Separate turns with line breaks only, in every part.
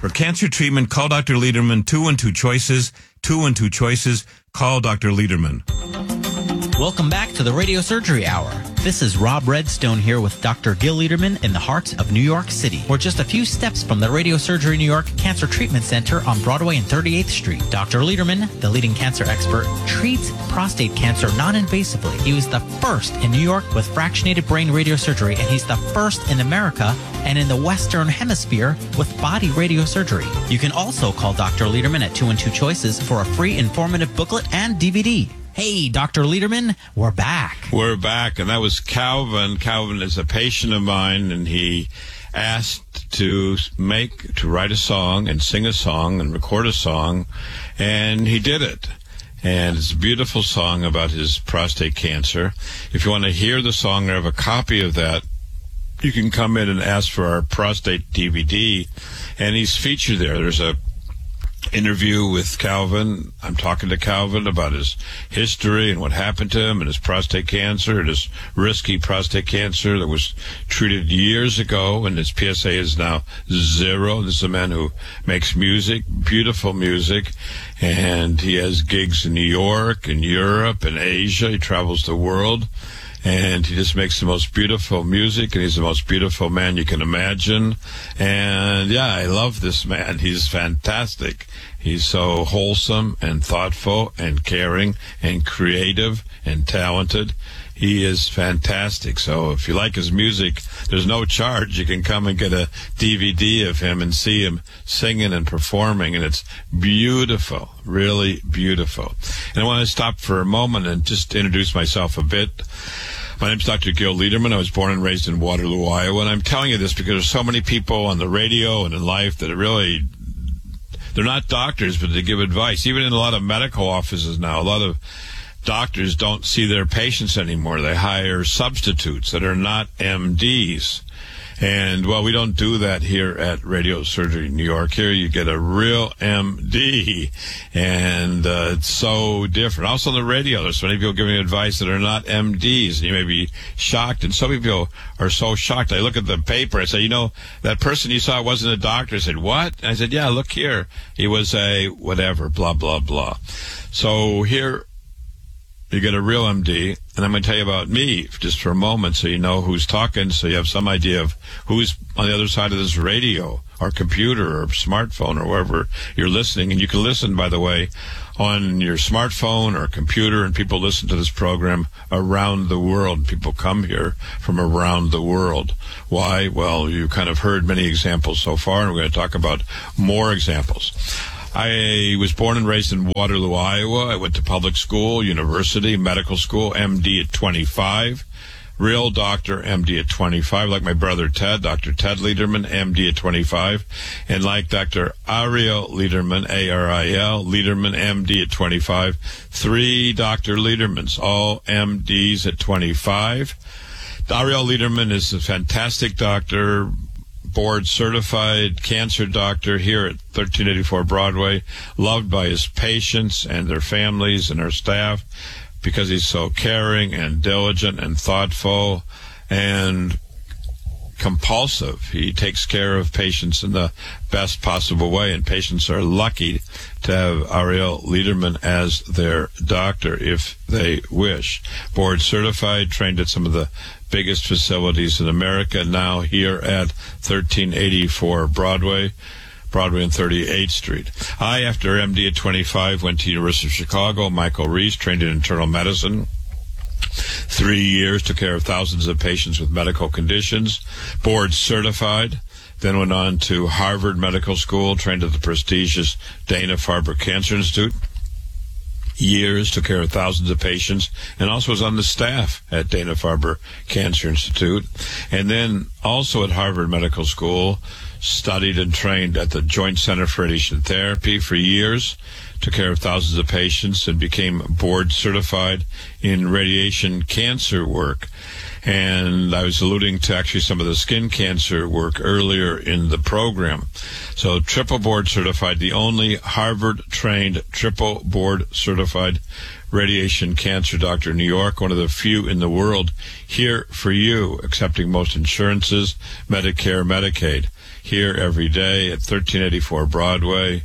For cancer treatment, call Dr. Lederman. 212 Choices. 212 Choices. Call Dr. Lederman.
Welcome back to the Radio Surgery Hour. This is Rob Redstone here with Dr. Gil Lederman in the heart of New York City. We're just a few steps from the Radio Surgery New York Cancer Treatment Center on Broadway and 38th Street. Dr. Lederman, the leading cancer expert, treats prostate cancer non-invasively. He was the first in New York with fractionated brain radiosurgery, and he's the first in America and in the Western Hemisphere with body radiosurgery. You can also call Dr. Lederman at 212 Choices for a free informative booklet and DVD. Hey, Dr. Lederman, we're back.
We're back, and that was Calvin. Calvin is a patient of mine, and he asked to write a song and sing a song and record a song, and he did it. And it's a beautiful song about his prostate cancer. If you want to hear the song or have a copy of that, you can come in and ask for our prostate DVD, and he's featured there. There's a interview with Calvin. I'm talking to Calvin about his history and what happened to him and his prostate cancer and his risky prostate cancer that was treated years ago, and his PSA is now 0. This is a man who makes music, beautiful music, and he has gigs in New York and Europe and Asia. He travels the world, and he just makes the most beautiful music, and he's the most beautiful man you can imagine. And yeah, I love this man. He's fantastic. He's so wholesome and thoughtful and caring and creative and talented. He is fantastic. So if you like his music, there's no charge. You can come and get a DVD of him and see him singing and performing, and it's beautiful, really beautiful. And I want to stop for a moment and just introduce myself a bit. My name's Dr. Gil Lederman. I was born and raised in Waterloo, Iowa, and I'm telling you this because there's so many people on the radio and in life that are really, they're not doctors, but they give advice. Even in a lot of medical offices now, a lot of doctors don't see their patients anymore. They hire substitutes that are not MDs. And, well, we don't do that here at Radio Surgery New York. Here you get a real MD, and it's so different. Also on the radio, there's so many people giving advice that are not MDs, and you may be shocked, and some people are so shocked. I look at the paper, I say, you know, that person you saw wasn't a doctor. I said, what? I said, yeah, look here. He was a whatever, blah, blah, blah. So here you get a real MD, and I'm going to tell you about me just for a moment so you know who's talking, so you have some idea of who's on the other side of this radio or computer or smartphone or wherever you're listening. And you can listen, by the way, on your smartphone or computer, and people listen to this program around the world. People come here from around the world. Why? Well, you kind of heard many examples so far, and we're going to talk about more examples. I was born and raised in Waterloo, Iowa. I went to public school, university, medical school, MD at 25. Real doctor, MD at 25. Like my brother Ted, Dr. Ted Lederman, MD at 25. And like Dr. Ariel Lederman, A-R-I-L, Lederman, MD at 25. 3 Dr. Ledermans, all MDs at 25. Ariel Lederman is a fantastic doctor, board-certified cancer doctor here at 1384 Broadway, loved by his patients and their families and our staff because he's so caring and diligent and thoughtful and compulsive. He takes care of patients in the best possible way, and patients are lucky to have Ariel Lederman as their doctor if they wish. Board certified, trained at some of the biggest facilities in America, now here at 1384 Broadway and 38th Street. I, after MD at 25, went to University of Chicago. Michael Reese, trained in internal medicine. 3 years, took care of thousands of patients with medical conditions. Board certified. Then went on to Harvard Medical School, trained at the prestigious Dana-Farber Cancer Institute. Years, took care of thousands of patients, and also was on the staff at Dana-Farber Cancer Institute. And then also at Harvard Medical School, studied and trained at the Joint Center for Radiation Therapy for years, took care of thousands of patients, and became board certified in radiation cancer work. And I was alluding to actually some of the skin cancer work earlier in the program. So triple board certified, the only Harvard-trained triple board certified radiation cancer doctor in New York, one of the few in the world, here for you, accepting most insurances, Medicare, Medicaid. here every day at 1384 Broadway.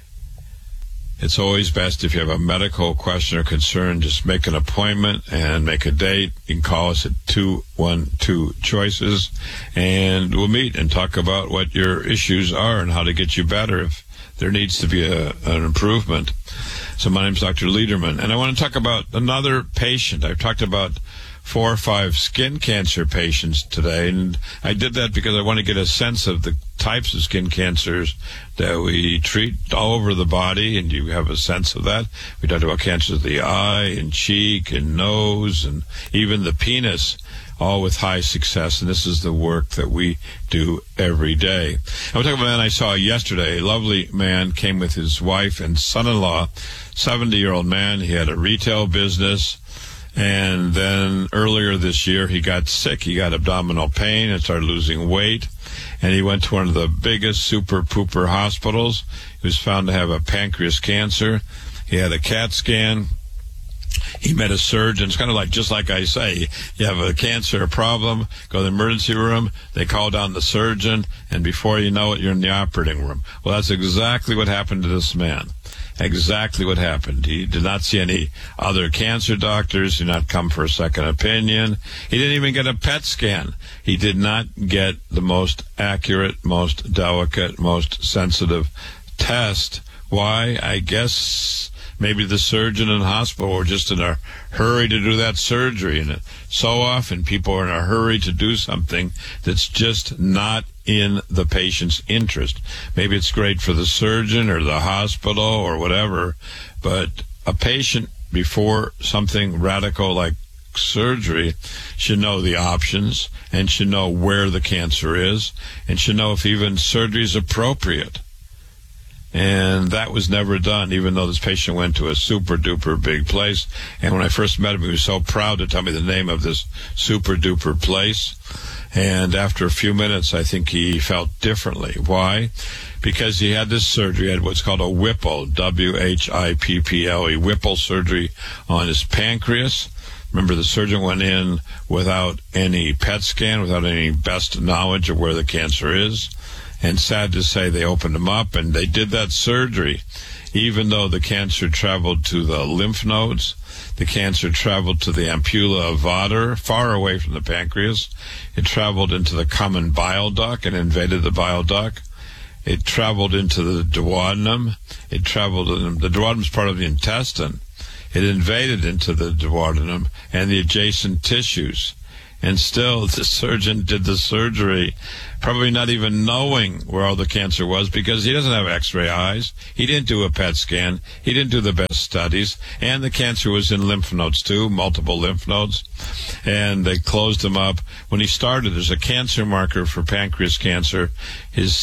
It's always best if you have a medical question or concern, just make an appointment and make a date. You can call us at 212-CHOICES, and we'll meet and talk about what your issues are and how to get you better if there needs to be an improvement. So my name's Dr. Lederman, and I want to talk about another patient. I've talked about 4 or 5 skin cancer patients today, and I did that because I want to get a sense of the types of skin cancers that we treat all over the body, and you have a sense of that. We talked about cancers of the eye and cheek and nose and even the penis, all with high success, and this is the work that we do every day. I'm talking about a man I saw yesterday. A lovely man came with his wife and son-in-law, 70-year-old man. He had a retail business. And then earlier this year, he got sick. He got abdominal pain and started losing weight. And he went to one of the biggest super-pooper hospitals. He was found to have a pancreas cancer. He had a CAT scan. He met a surgeon. It's kind of like, just like I say, you have a cancer problem, go to the emergency room, they call down the surgeon, and before you know it, you're in the operating room. Well, that's exactly what happened to this man. Exactly what happened. He did not see any other cancer doctors. He did not come for a second opinion. He didn't even get a PET scan. He did not get the most accurate, most delicate, most sensitive test. Why? I guess maybe the surgeon in the hospital were just in a hurry to do that surgery. And so often people are in a hurry to do something that's just not in the patient's interest. Maybe it's great for the surgeon or the hospital or whatever, but a patient, before something radical like surgery, should know the options and should know where the cancer is and should know if even surgery is appropriate. And that was never done, even though this patient went to a super-duper big place. And when I first met him, he was so proud to tell me the name of this super-duper place. And after a few minutes, I think he felt differently. Why? Because he had this surgery. He had what's called a Whipple, W-H-I-P-P-L-E, Whipple surgery on his pancreas. Remember, the surgeon went in without any PET scan, without any best knowledge of where the cancer is. And sad to say, they opened him up and they did that surgery. Even though the cancer traveled to the lymph nodes, the cancer traveled to the ampulla of Vater, far away from the pancreas. It traveled into the common bile duct and invaded the bile duct. It traveled into the duodenum. The duodenum is part of the intestine. It invaded into the duodenum and the adjacent tissues. And still, the surgeon did the surgery, probably not even knowing where all the cancer was, because he doesn't have x-ray eyes. He didn't do a PET scan. He didn't do the best studies. And the cancer was in lymph nodes, too, multiple lymph nodes. And they closed him up. When he started, there's a cancer marker for pancreas cancer. His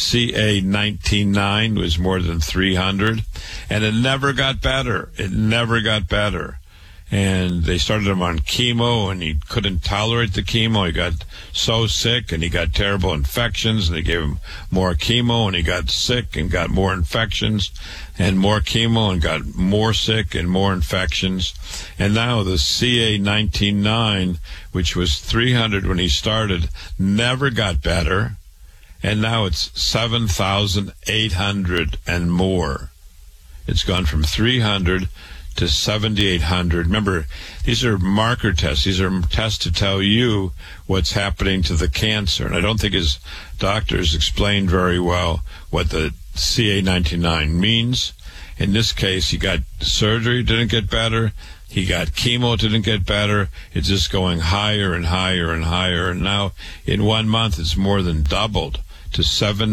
CA19-9 was more than 300. And it never got better. It never got better. And they started him on chemo, and he couldn't tolerate the chemo. He got so sick, and he got terrible infections, and they gave him more chemo, and he got sick and got more infections, and more chemo, and got more sick and more infections. And now the CA19-9, which was 300 when he started, never got better, and now it's 7,800 and more. It's gone from 300 to 7,800. Remember, these are marker tests. These are tests to tell you what's happening to the cancer. And I don't think his doctors explained very well what the CA19-9 means. In this case, he got surgery, didn't get better. He got chemo, didn't get better. It's just going higher and higher and higher. And now, in 1 month, it's more than doubled to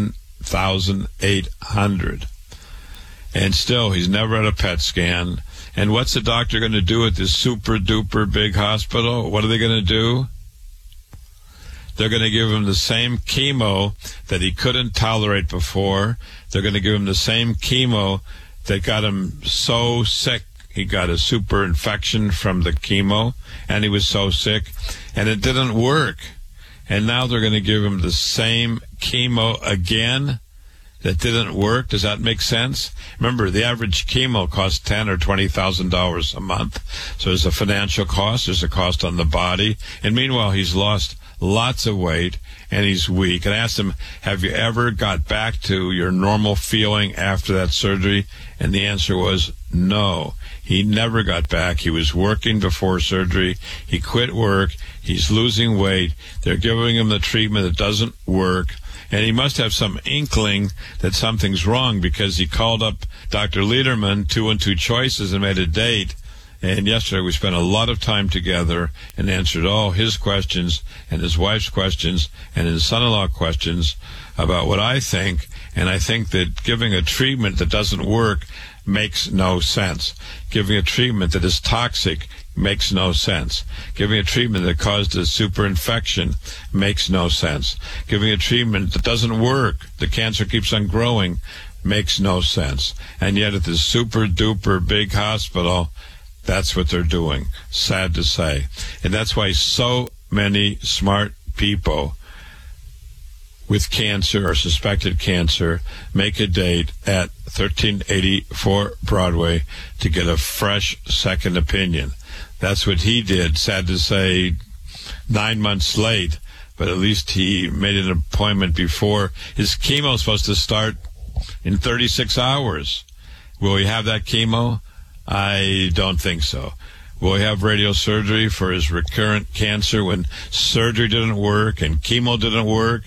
7,800. And still, he's never had a PET scan. And what's the doctor going to do at this super-duper big hospital? What are they going to do? They're going to give him the same chemo that he couldn't tolerate before. They're going to give him the same chemo that got him so sick. He got a super infection from the chemo, and he was so sick, and it didn't work. And now they're going to give him the same chemo again that didn't work. Does that make sense? Remember, the average chemo costs $10,000 or $20,000 a month. So there's a financial cost, there's a cost on the body, and meanwhile, he's lost lots of weight, and he's weak. And I asked him, have you ever got back to your normal feeling after that surgery? And the answer was no. He never got back. He was working before surgery. He quit work. He's losing weight. They're giving him the treatment that doesn't work. And he must have some inkling that something's wrong, because he called up Dr. Lederman, 212 Choices, and made a date. And yesterday we spent a lot of time together and answered all his questions and his wife's questions and his son-in-law questions about what I think. And I think that giving a treatment that doesn't work makes no sense. Giving a treatment that is toxic makes no sense. Giving a treatment that caused a superinfection makes no sense. Giving a treatment that doesn't work, the cancer keeps on growing, makes no sense. And yet at this super-duper big hospital, that's what they're doing. Sad to say. And that's why so many smart people with cancer or suspected cancer make a date at 1384 Broadway to get a fresh second opinion. That's what he did. Sad to say, 9 months late, but at least he made an appointment before. His chemo is supposed to start in 36 hours. Will he have that chemo? I don't think so. Will he have radiosurgery for his recurrent cancer when surgery didn't work and chemo didn't work?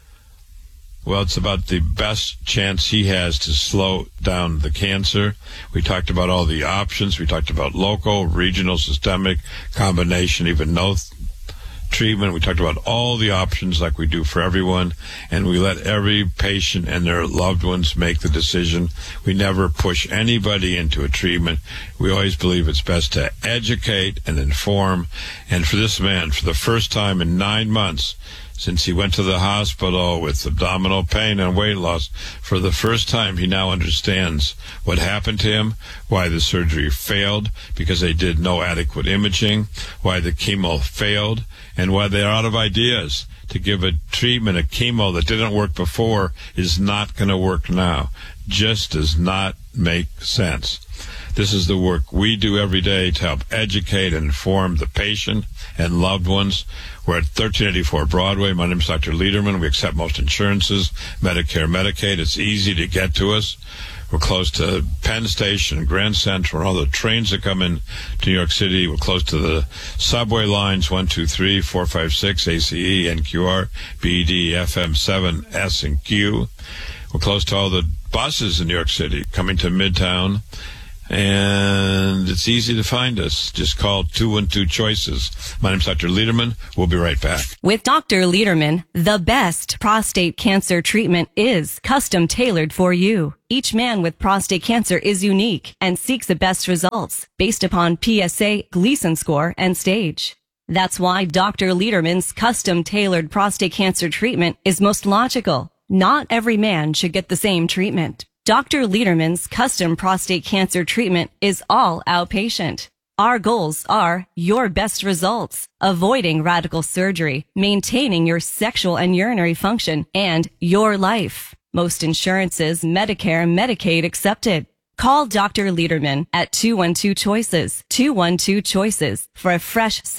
Well, it's about the best chance he has to slow down the cancer. We talked about all the options. We talked about local, regional, systemic, combination, even no treatment. We talked about all the options like we do for everyone, and we let every patient and their loved ones make the decision. We never push anybody into a treatment. We always believe it's best to educate and inform. And for this man, for the first time in 9 months, since he went to the hospital with abdominal pain and weight loss, for the first time he now understands what happened to him, why the surgery failed, because they did no adequate imaging, why the chemo failed, and why they're out of ideas. To give a treatment, a chemo that didn't work before is not going to work now. Just does not make sense. This is the work we do every day to help educate and inform the patient and loved ones. We're at 1384 Broadway. My name is Dr. Lederman. We accept most insurances, Medicare, Medicaid. It's easy to get to us. We're close to Penn Station, Grand Central, all the trains that come in to New York City. We're close to the subway lines, 1, 2, 3, 4, 5, 6, ACE, NQR, BD, FM 7, S, and Q. We're close to all the buses in New York City coming to Midtown. And it's easy to find us. Just call 212 Choices. My name's Dr. Lederman. We'll be right back.
With Dr. Lederman, the best prostate cancer treatment is custom tailored for you. Each man with prostate cancer is unique and seeks the best results based upon PSA, Gleason score, and stage. That's why Dr. Lederman's custom tailored prostate cancer treatment is most logical. Not every man should get the same treatment. Dr. Lederman's custom prostate cancer treatment is all outpatient. Our goals are your best results, avoiding radical surgery, maintaining your sexual and urinary function, and your life. Most insurances, Medicare, Medicaid accepted. Call Dr. Lederman at 212 Choices, 212 Choices for a fresh